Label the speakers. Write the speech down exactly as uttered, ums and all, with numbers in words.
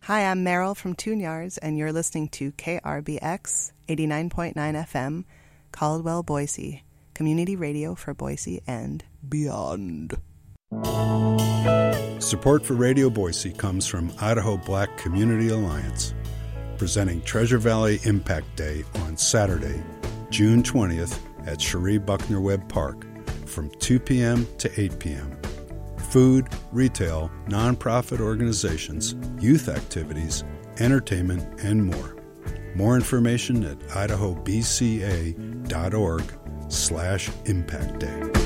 Speaker 1: Hi, I'm Meryl from Tune Yards, and you're listening to K R B X eighty-nine point nine F M, Caldwell, Boise, community radio for Boise and beyond.
Speaker 2: Support for Radio Boise comes from Idaho Black Community Alliance, presenting Treasure Valley Impact Day on Saturday, June twentieth at Cherie Buckner Webb Park from two p.m. to eight p.m. Food, retail, nonprofit organizations, youth activities, entertainment, and more. More information at idahobca.org slash impact day.